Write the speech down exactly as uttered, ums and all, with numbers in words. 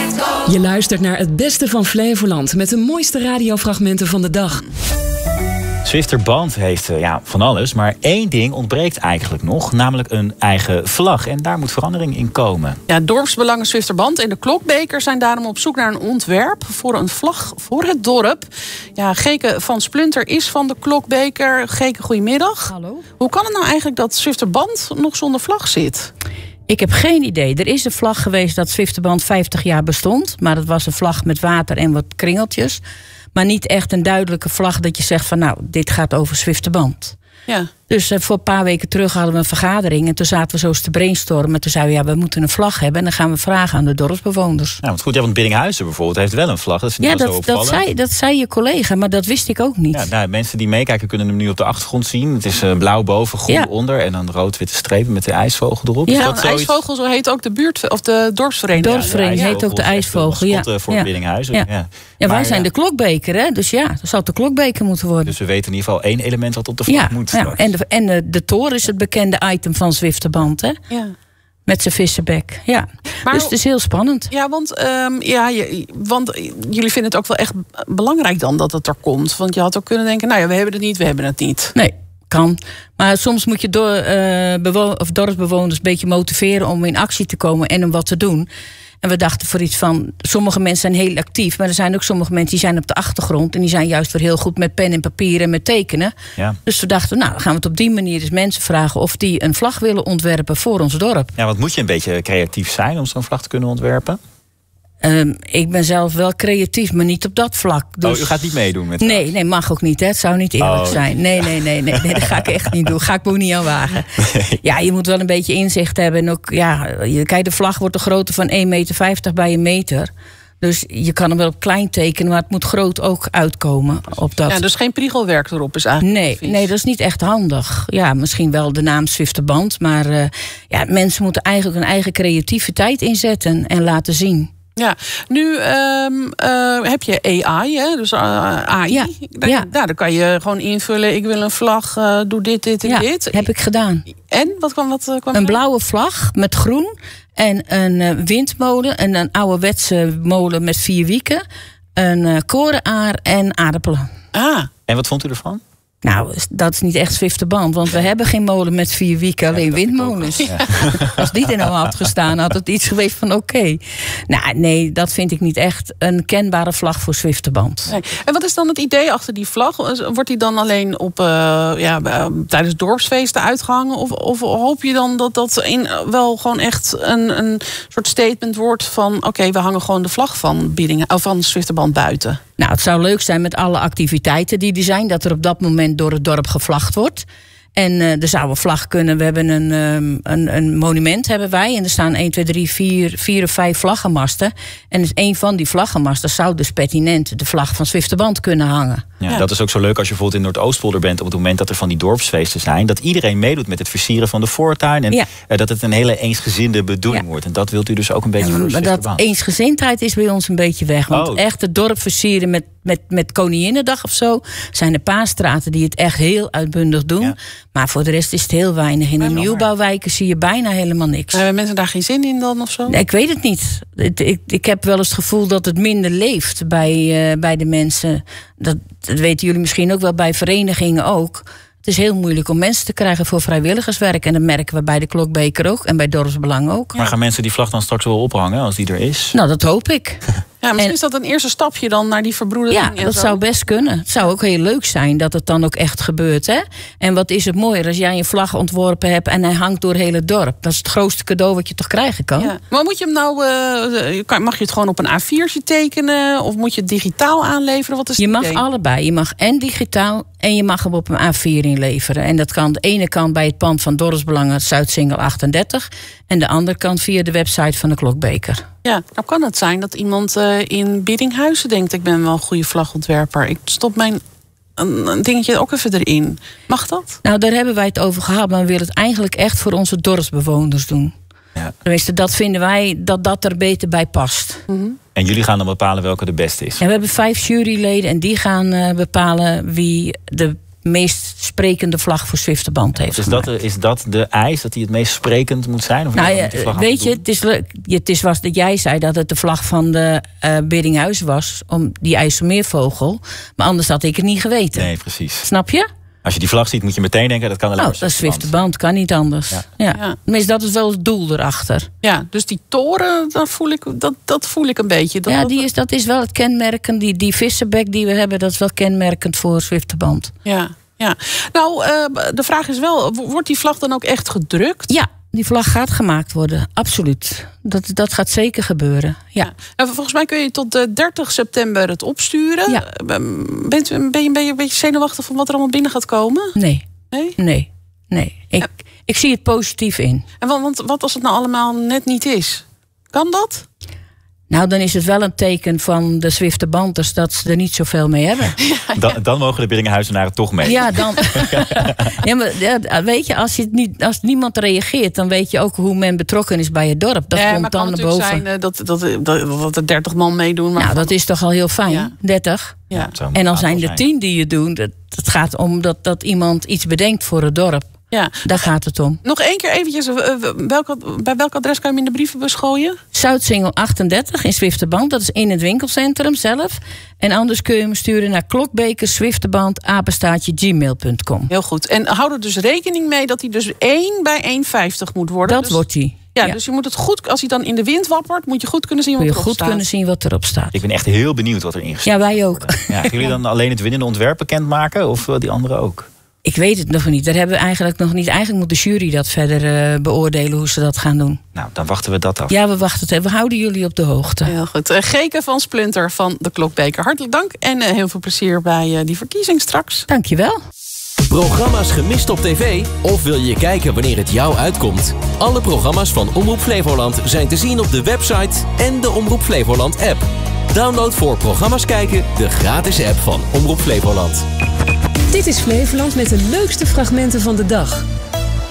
Je luistert naar het beste van Flevoland met de mooiste radiofragmenten van de dag. Zwifterband heeft uh, ja, van alles, maar één ding ontbreekt eigenlijk nog, namelijk een eigen vlag. En daar moet verandering in komen. Ja, Dorpsbelangen Zwifterband en de Klokbeker zijn daarom op zoek naar een ontwerp voor een vlag voor het dorp. Ja, Geke van Splunter is van de Klokbeker. Geke, goedemiddag. Hallo. Hoe kan het nou eigenlijk dat Zwifterband nog zonder vlag zit? Ik heb geen idee. Er is een vlag geweest dat Zwifterband vijftig jaar bestond. Maar dat was een vlag met water en wat kringeltjes. Maar niet echt een duidelijke vlag dat je zegt van nou, dit gaat over Zwifterband. Ja. Dus uh, voor een paar weken terug hadden we een vergadering. En toen zaten we zo eens te brainstormen. Toen zeiden we, ja, we moeten een vlag hebben. En dan gaan we vragen aan de dorpsbewoners. Ja, want goed, ja, want Biddinghuizen bijvoorbeeld heeft wel een vlag. Dat is niet ja, zo dat, opvallend. dat, zei, dat zei je collega, maar dat wist ik ook niet. Ja, nou, mensen die meekijken kunnen hem nu op de achtergrond zien. Het is uh, blauw boven, groen ja. onder. En dan rood-witte strepen met de ijsvogel erop. Ja, is dat een zoiets? ijsvogel, zo heet ook de buurt of de dorpsvereniging. De dorpsvereniging Ja, heet ook de ijsvogel. Ja, ja. Voor ja. Biddinghuizen. Ja. Ja. Ja, wij Maar, zijn ja. de Klokbeker, hè? Dus ja, dat zou de Klokbeker moeten worden. Dus we weten in ieder geval één element wat op de vlag ja, moet. ja. En, de, en de, de toren is het bekende item van Zwifterband, hè? Ja. Met zijn vissenbek, ja. Maar, dus het is heel spannend. Ja, want, um, ja, je, want jullie vinden het ook wel echt belangrijk dan dat het er komt. Want je had ook kunnen denken, nou ja, we hebben het niet, we hebben het niet. Nee, kan. Maar soms moet je door, uh, bewo- of dorpsbewoners een beetje motiveren om in actie te komen en om wat te doen. En we dachten voor iets van, sommige mensen zijn heel actief, maar er zijn ook sommige mensen die zijn op de achtergrond en die zijn juist weer heel goed met pen en papier en met tekenen. Ja. Dus we dachten, nou, dan gaan we het op die manier eens mensen vragen of die een vlag willen ontwerpen voor ons dorp. Ja, want moet je een beetje creatief zijn om zo'n vlag te kunnen ontwerpen? Um, ik ben zelf wel creatief, maar niet op dat vlak. Dus... Oh, u gaat niet meedoen met Nee, nee, mag ook niet. Hè. Het zou niet eerlijk oh. zijn. Nee, nee, nee, nee, nee, dat ga ik echt niet doen. Ga ik me ook niet aan wagen. Nee. Ja, je moet wel een beetje inzicht hebben. En ook, ja, kijk, de vlag wordt de grootte van één meter vijftig bij een meter. Dus je kan hem wel op klein tekenen, maar het moet groot ook uitkomen. Op dat. Ja, dus geen priegelwerk erop is eigenlijk. Nee, nee, dat is niet echt handig. Ja, misschien wel de naam Zwifterband. Maar uh, ja, mensen moeten eigenlijk hun eigen creativiteit inzetten en laten zien. Ja, nu um, uh, heb je A I, hè? Dus uh, A I. Ja, daar, ja. daar, daar kan je gewoon invullen, ik wil een vlag, uh, doe dit, dit en ja, dit. heb ik gedaan. En? Wat kwam, wat, uh, kwam Een er? blauwe vlag met groen en een uh, windmolen en een ouderwetse molen met vier wieken. Een uh, korenaar en aardappelen. Ah. En wat vond u ervan? Nou, dat is niet echt Zwifterband, want we hebben geen molen met vier wieken, alleen ja, windmolens. Ja. Als die er nou had gestaan, had het iets geweest van oké. Okay. Nou, nee, dat vind ik niet echt een kenbare vlag voor Zwifterband. Nee. En wat is dan het idee achter die vlag? Wordt die dan alleen op, uh, ja, uh, tijdens dorpsfeesten uitgehangen? Of, of hoop je dan dat dat in, wel gewoon echt een, een soort statement wordt van oké, okay, we hangen gewoon de vlag van, Biddingen, of van Zwifterband buiten? Nou, het zou leuk zijn met alle activiteiten die er zijn, dat er op dat moment door het dorp gevlagd wordt. En uh, er zou een vlag kunnen. We hebben een, um, een, een monument hebben wij. En er staan één, twee, drie, vier, vier of vijf vlaggenmasten. En dus een van die vlaggenmasten zou dus pertinent de vlag van Zwifterband kunnen hangen. Ja, Ja. Dat is ook zo leuk als je bijvoorbeeld in Noordoostpolder bent op het moment dat er van die dorpsfeesten zijn. Dat iedereen meedoet met het versieren van de voortuin. En Ja. uh, dat het een hele eensgezinde bedoeling ja. wordt. En dat wilt u dus ook een beetje Ja, voor maar dat Zwifterband. eensgezindheid is bij ons een beetje weg. Want Oh. echt het dorp versieren met, met, met Koninginnedag of zo. Zijn een paar straten die het echt heel uitbundig doen. Ja. Maar voor de rest is het heel weinig. In de Maar- nieuwbouwwijken zie je bijna helemaal niks. Hebben mensen daar geen zin in dan of zo? Nee, ik weet het niet. Ik, ik, ik heb wel eens het gevoel dat het minder leeft bij, uh, bij de mensen. Dat, dat weten jullie misschien ook wel bij verenigingen ook. Het is heel moeilijk om mensen te krijgen voor vrijwilligerswerk. En dat merken we bij de Klokbeker ook en bij Dorpsbelang ook. Maar gaan mensen die vlag dan straks wel ophangen als die er is? Nou, dat hoop ik. Ja, misschien En- is dat een eerste stapje dan naar die verbroedering. Ja, en dat zo. zou best kunnen. Het zou ook heel leuk zijn dat het dan ook echt gebeurt. Hè? En wat is het mooier als jij een vlag ontworpen hebt en hij hangt door heel het dorp. Dat is het grootste cadeau wat je toch krijgen kan. Ja. Maar moet je hem nou, uh, kan- mag je het gewoon op een A viertje tekenen? Of moet je het digitaal aanleveren? Wat is het Je mag idee? allebei. Je mag en digitaal en je mag hem op een A vier inleveren. En dat kan de ene kant bij het pand van Dorpsbelangen Zuidsingel achtendertig. En de andere kant via de website van de Klokbeker. Ja, nou kan het zijn dat iemand uh, in Biddinghuizen denkt, ik ben wel een goede vlagontwerper. Ik stop mijn een, een dingetje ook even erin. Mag dat? Nou, daar hebben wij het over gehad. Maar we willen het eigenlijk echt voor onze dorpsbewoners doen. Ja. Tenminste, dat vinden wij dat dat er beter bij past. Mm-hmm. En jullie gaan dan bepalen welke de beste is? En we hebben vijf juryleden en die gaan uh, bepalen wie de meest sprekende vlag voor Zwifterband heeft Dus gemaakt. dat, is dat de eis, dat hij het meest sprekend moet zijn? Of Nou niet? ja, Moet die vlag weet je, doen? het is, leuk. het is was dat jij zei dat het de vlag van de uh, Biddinghuis was, om die IJsselmeervogel. Maar anders had ik het niet geweten. Nee, precies. Snap je? Als je die vlag ziet, moet je meteen denken dat kan alleen Oh, maar dat is Zwifterband. Zwifterband, kan niet anders. Ja. Ja. Ja. Tenminste, dat is wel het doel erachter. Ja, dus die toren, dat voel ik, dat, dat voel ik een beetje. Dat, Ja, die is, dat is wel het kenmerkend. Die, die vissenbek die we hebben, dat is wel kenmerkend voor Zwifterband. Ja, ja. Nou, uh, de vraag is wel, wordt die vlag dan ook echt gedrukt? Ja, die vlag gaat gemaakt worden, absoluut. Dat, dat gaat zeker gebeuren, ja. Nou, volgens mij kun je tot de dertig september het opsturen. Ja. Bent, ben, je, ben je een beetje zenuwachtig van wat er allemaal binnen gaat komen? Nee, Nee? nee, nee. Ik, Ja. ik zie het positief in. En want, want wat als het nou allemaal net niet is? Kan dat? Nou, dan is het wel een teken van de Zwifterbanders dat ze er niet zoveel mee hebben. Dan, dan mogen de Biddinghuizenaren toch mee. Ja, dan. Ja, maar ja, weet je, als, je het niet, als niemand reageert, dan weet je ook hoe men betrokken is bij het dorp. Dat ja, komt maar dan kan naar natuurlijk boven. zijn uh, dat, dat, dat, dat er dertig man meedoen. Maar Nou, dat van- is toch al heel fijn. Ja. dertig. Ja. Het zou een En dan aantal zijn er tien die het doen. Dat, het gaat om dat, dat iemand iets bedenkt voor het dorp. Ja. Daar gaat het om. Nog één keer eventjes, uh, welk, bij welk adres kan je hem in de brievenbus gooien? Zuidsingel achtendertig in Zwifterband. Dat is in het winkelcentrum zelf. En anders kun je hem sturen naar klokbekerzwifterband apenstaartje gmail punt com. Heel goed. En hou er dus rekening mee dat hij dus één bij één vijftig moet worden. Dat dus, wordt hij. Ja, Ja. dus je moet het goed, als hij dan in de wind wappert, moet je goed kunnen zien wat Kun je erop goed staat. kunnen zien wat erop staat. Ik ben echt heel benieuwd wat erin Ja, staat. wij ook. Ja, gaan jullie dan alleen het winnende ontwerp bekendmaken? Of uh, die anderen ook? Ik weet het nog niet. Daar hebben we eigenlijk nog niet. Eigenlijk moet de jury dat verder uh, beoordelen hoe ze dat gaan doen. Nou, dan wachten we dat af. Ja, we wachten het. We houden jullie op de hoogte. Heel goed. Uh, Geke van Splunter van de Klokbeker. Hartelijk dank en uh, heel veel plezier bij uh, die verkiezing straks. Dankjewel. Programma's gemist op tv? Of wil je kijken wanneer het jou uitkomt? Alle programma's van Omroep Flevoland zijn te zien op de website en de Omroep Flevoland app. Download voor programma's kijken de gratis app van Omroep Flevoland. Dit is Flevoland met de leukste fragmenten van de dag.